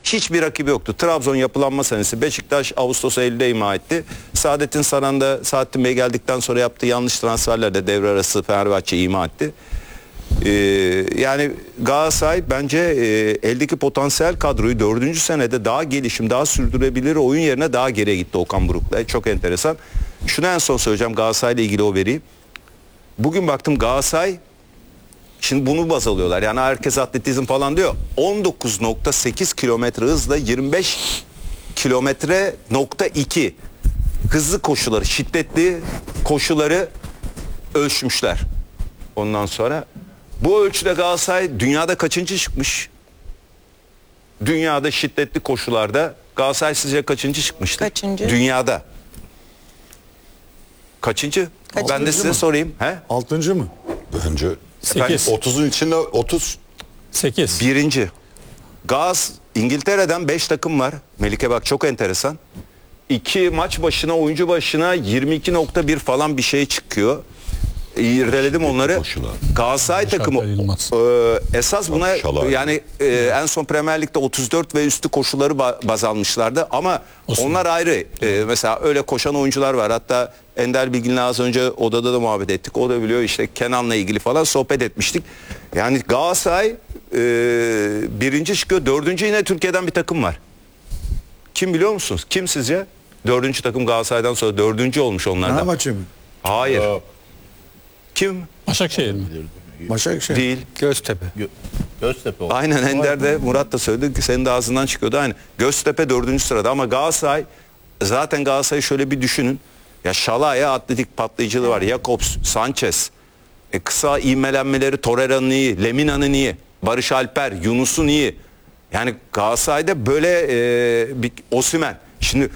hiçbir rakibi yoktu. Trabzon yapılanma senesi. Beşiktaş Ağustos Eylül'de imha etti. Saadettin Saran da Saadettin Bey geldikten sonra yaptığı yanlış transferlerle devre arası Fenerbahçe imha etti. Yani Galatasaray bence eldeki potansiyel kadroyu 4. senede daha gelişim, daha sürdürebilir oyun yerine daha geriye gitti Okan Buruk'la. Çok enteresan. Şunu en son söyleyeceğim Galatasaray'la ilgili o veriyi. Bugün baktım Galatasaray, şimdi bunu baz alıyorlar. Yani herkes atletizm falan diyor. 19.8 kilometre hızla 25 kilometre nokta 2 hızlı koşuları, şiddetli koşuları ölçmüşler. Ondan sonra bu ölçüde Galatasaray dünyada kaçıncı çıkmış? Dünyada şiddetli koşularda Galatasaray sizce kaçıncı çıkmıştı? Kaçıncı? Dünyada. Kaçıncı? Ben de size sorayım. He? 6. mı? Bence 8. 30'un içinde 30. 8. Birinci. İngiltere'den 5 takım var. Melike bak çok enteresan. 2 maç başına, oyuncu başına 22.1 falan bir şey çıkıyor. İrdeledim onları. Koşular. Galatasaray takımı esas buna yani en son Premier Lig'de 34 ve üstü koşuları baz almışlardı ama onlar ayrı. Mesela öyle koşan oyuncular var. Hatta Ender Bilgin'le az önce odada da muhabbet ettik. O da biliyor işte Kenan'la ilgili falan sohbet etmiştik. Yani Galatasaray birinci çıkıyor. 4. yine Türkiye'den bir takım var. Kim biliyor musunuz? Kim sizce? 4. takım Galatasaray'dan sonra 4. olmuş onlardan. Fenerbahçe mi? Hayır. Kim? Başakşehir mi? Başakşehir. Değil. Göztepe. Göztepe oldu. Aynen Ender de Murat da söyledi. Senin de ağzından çıkıyordu. Aynı. Göztepe 4. sırada ama Galatasaray zaten Galatasaray'ı şöyle bir düşünün. Ya Şalaya atletik patlayıcılığı var. Jakobs, Sanchez. Kısa ivmelenmeleri Torreira'nın iyi. Lemina'nın iyi. Barış Alper, Yunus'un iyi. Yani Galatasaray'da böyle bir Osimhen. Şimdi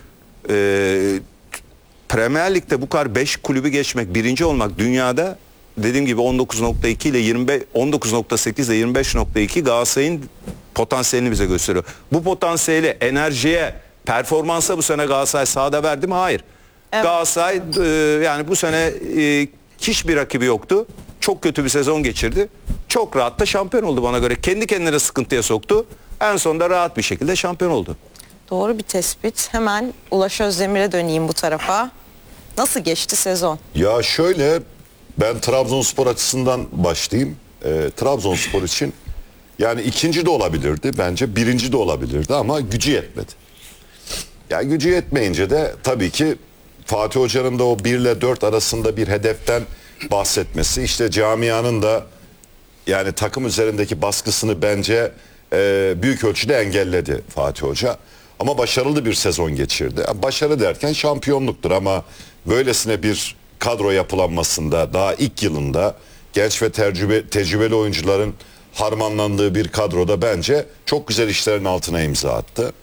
Premier Lig'de bu kadar 5 kulübü geçmek, birinci olmak dünyada dediğim gibi 19.2 ile 19.8 ile 25.2 Galatasaray'ın potansiyelini bize gösteriyor. Bu potansiyeli enerjiye, performansa bu sene Galatasaray sahada verdi mi? Hayır. Evet. Galatasaray yani bu sene hiçbir rakibi yoktu. Çok kötü bir sezon geçirdi. Çok rahat da şampiyon oldu bana göre. Kendi kendine sıkıntıya soktu. En sonunda rahat bir şekilde şampiyon oldu. Doğru bir tespit. Hemen Ulaş Özdemir'e döneyim bu tarafa. Nasıl geçti sezon? Ya şöyle, ben Trabzonspor açısından başlayayım. Trabzonspor için yani ikinci de olabilirdi bence, birinci de olabilirdi ama gücü yetmedi. Yani gücü yetmeyince de tabii ki Fatih Hoca'nın da o 1 ile 4 arasında bir hedeften bahsetmesi, işte camianın da yani takım üzerindeki baskısını bence büyük ölçüde engelledi Fatih Hoca. Ama başarılı bir sezon geçirdi. Başarı derken şampiyonluktur ama böylesine bir kadro yapılanmasında daha ilk yılında genç ve tecrübeli oyuncuların harmanlandığı bir kadroda bence çok güzel işlerin altına imza attı.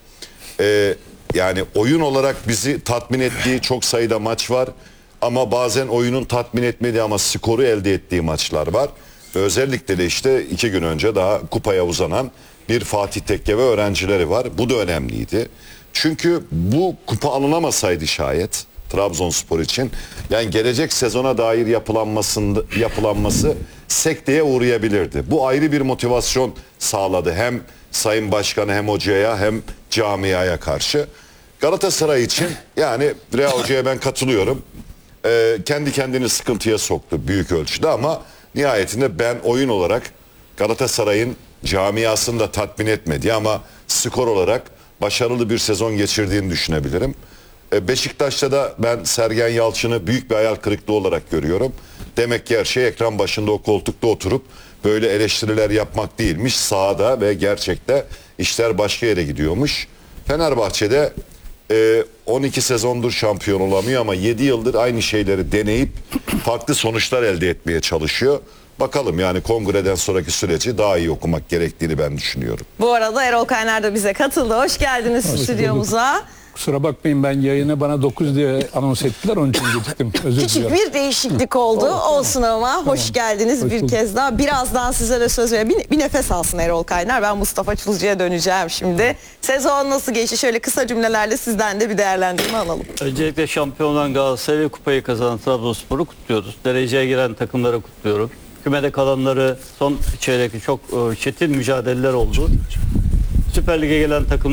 Yani oyun olarak bizi tatmin ettiği çok sayıda maç var ama bazen oyunun tatmin etmediği ama skoru elde ettiği maçlar var. Ve özellikle de işte 2 gün önce daha kupaya uzanan bir Fatih Tekke ve öğrencileri var. Bu da önemliydi. Çünkü bu kupa alınamasaydı şayet Trabzonspor için yani gelecek sezona dair yapılanması sekteye uğrayabilirdi. Bu ayrı bir motivasyon sağladı hem Sayın Başkan'a hem hocaya hem camiaya karşı. Galatasaray için yani Rea Hoca'ya ben katılıyorum. Kendi kendini sıkıntıya soktu büyük ölçüde ama nihayetinde ben oyun olarak Galatasaray'ın camiasını da tatmin etmedi ama skor olarak başarılı bir sezon geçirdiğini düşünebilirim. Beşiktaş'ta da ben Sergen Yalçın'ı büyük bir hayal kırıklığı olarak görüyorum. Demek ki her şey ekran başında o koltukta oturup böyle eleştiriler yapmak değilmiş. Sahada ve gerçekte işler başka yere gidiyormuş. Fenerbahçe'de 12 sezondur şampiyon olamıyor ama 7 yıldır aynı şeyleri deneyip farklı sonuçlar elde etmeye çalışıyor. Bakalım yani kongreden sonraki süreci daha iyi okumak gerektiğini ben düşünüyorum. Bu arada Erol Kaynar da bize katıldı. Hoş geldiniz stüdyomuza. Kusura bakmayın, ben yayını bana 9 diye anons ettiler, onun için geciktim. Özür Küçük diliyorum. bir değişiklik oldu. Olsun ama hoş geldiniz bir kez daha. Birazdan size de söz verelim. Bir nefes alsın Erol Kaynar. Ben Mustafa Çulcu'ya döneceğim şimdi. Sezon nasıl geçti? Şöyle kısa cümlelerle sizden de bir değerlendirme alalım. Öncelikle şampiyon olan Galatasaray ve kupayı kazanan Trabzonspor'u kutluyoruz. Dereceye giren takımları kutluyorum. Kümede kalanları son çeyrekte çok çetin mücadeleler oldu. Süper Lig'e gelen takım